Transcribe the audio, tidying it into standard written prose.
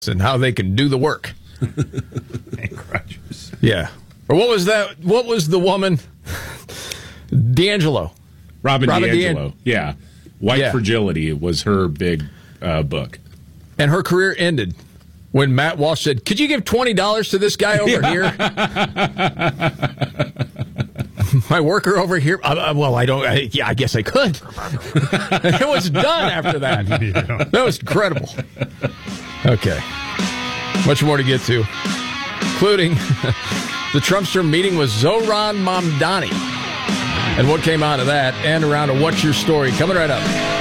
and how they can do the work. Hank Rogers. Yeah. Or what was that? What was the woman? D'Angelo. Robin DiAngelo. Yeah. White Fragility was her big book. And her career ended when Matt Walsh said, "Could you give $20 to this guy over here? My worker over here." Well, I don't. I guess I could. It was done after that. That was incredible. Okay. Much more to get to, including the Trumpster meeting with Zohran Mamdani and what came out of that, and around a What's Your Story coming right up.